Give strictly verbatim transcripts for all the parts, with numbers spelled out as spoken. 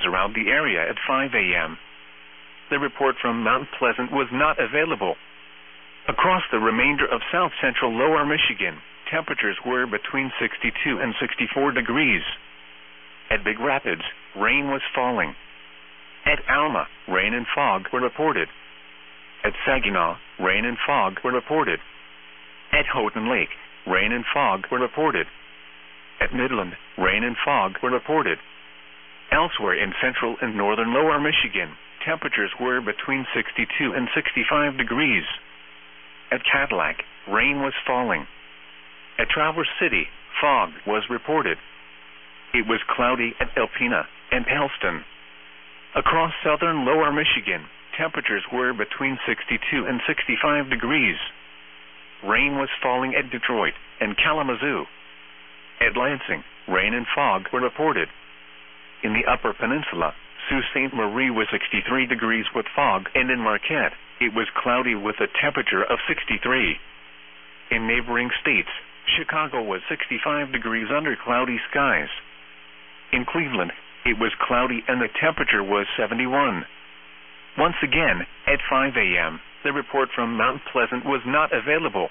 conditions around the area at five a m The report from Mount Pleasant was not available. Across the remainder of south-central lower Michigan, temperatures were between sixty-two and sixty-four degrees. At Big Rapids, rain was falling. At Alma, rain and fog were reported. At Saginaw, rain and fog were reported. At Houghton Lake, rain and fog were reported. At Midland, rain and fog were reported. Elsewhere in central and northern lower Michigan, temperatures were between sixty-two and sixty-five degrees. At Cadillac, rain was falling. At Traverse City, fog was reported. It was cloudy at Alpena and Helston. Across southern lower Michigan, temperatures were between sixty-two and sixty-five degrees. Rain was falling at Detroit and Kalamazoo. At Lansing, rain and fog were reported. In the Upper Peninsula, Sault Ste. Marie was sixty-three degrees with fog, and in Marquette, it was cloudy with a temperature of sixty-three. In neighboring states, Chicago was sixty-five degrees under cloudy skies. In Cleveland, it was cloudy and the temperature was seventy-one. Once again, at five a m, the report from Mount Pleasant was not available.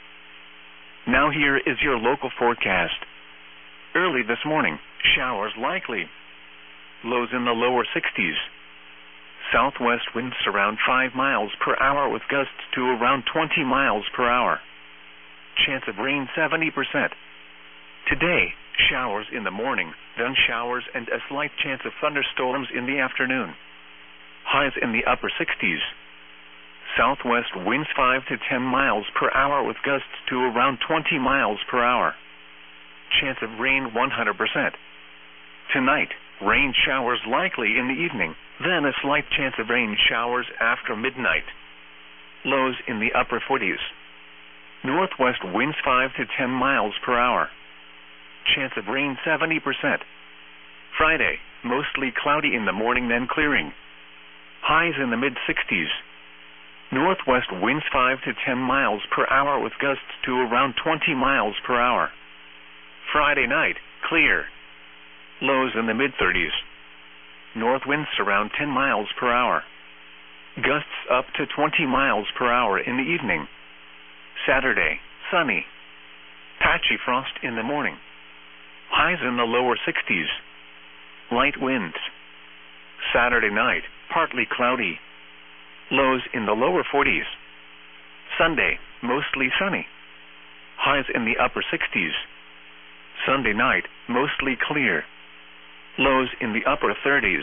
Now here is your local forecast. Early this morning, showers likely. Lows in the lower sixties. Southwest winds around five miles per hour with gusts to around twenty miles per hour. Chance of rain seventy percent. Today, showers in the morning, then showers and a slight chance of thunderstorms in the afternoon. Highs in the upper sixties. Southwest winds five to ten miles per hour with gusts to around twenty miles per hour. Chance of rain one hundred percent. Tonight, rain showers likely in the evening, then a slight chance of rain showers after midnight. Lows in the upper forties. Northwest winds five to ten miles per hour. Chance of rain seventy percent. Friday, mostly cloudy in the morning then clearing. Highs in the mid-sixties. Northwest winds five to ten miles per hour with gusts to around twenty miles per hour. Friday night, clear. Lows in the mid-thirties. North winds around ten miles per hour. Gusts up to twenty miles per hour in the evening. Saturday, sunny. Patchy frost in the morning. Highs in the lower sixties. Light winds. Saturday night, partly cloudy. Lows in the lower forties. Sunday, mostly sunny. Highs in the upper sixties. Sunday night, mostly clear. Lows in the upper thirties.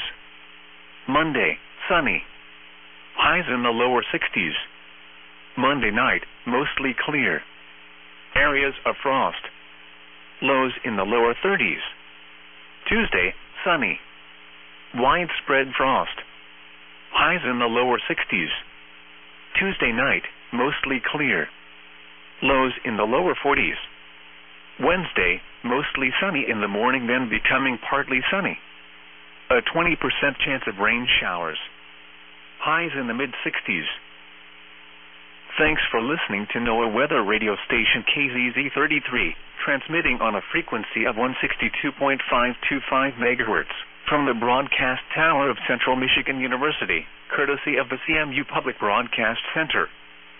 Monday, sunny. Highs in the lower sixties. Monday night, mostly clear. Areas of frost. Lows in the lower thirties. Tuesday, sunny. Widespread frost. Highs in the lower sixties. Tuesday night, mostly clear. Lows in the lower forties. Wednesday, mostly sunny in the morning then becoming partly sunny. A twenty percent chance of rain showers. Highs in the mid-sixties. Thanks for listening to NOAA Weather Radio Station K Z Z thirty-three, transmitting on a frequency of one sixty-two point five two five megahertz from the broadcast tower of Central Michigan University, courtesy of the C M U Public Broadcast Center.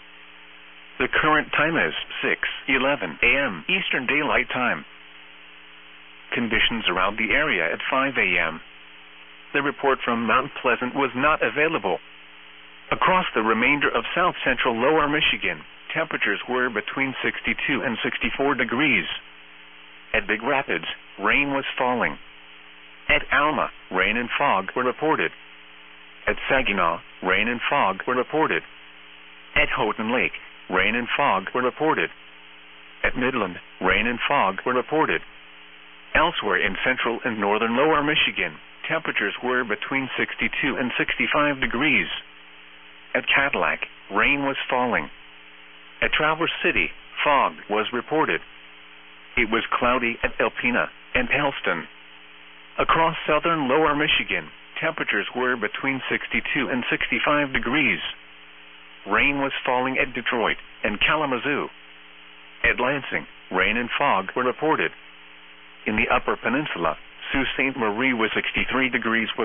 The current time is six eleven a m Eastern Daylight Time. Conditions around the area at five a m The report from Mount Pleasant was not available. Across the remainder of south-central lower Michigan, temperatures were between sixty-two and sixty-four degrees. At Big Rapids, rain was falling. At Alma, rain and fog were reported. At Saginaw, rain and fog were reported. At Houghton Lake, rain and fog were reported. At Midland, rain and fog were reported. Elsewhere in central and northern lower Michigan, temperatures were between sixty-two and sixty-five degrees. At Cadillac, rain was falling. At Traverse City, fog was reported. It was cloudy at Alpena and Helston. Across southern lower Michigan, temperatures were between sixty-two and sixty-five degrees. Rain was falling at Detroit and Kalamazoo. At Lansing, rain and fog were reported. In the Upper Peninsula, Sault Ste. Marie was sixty-three degrees with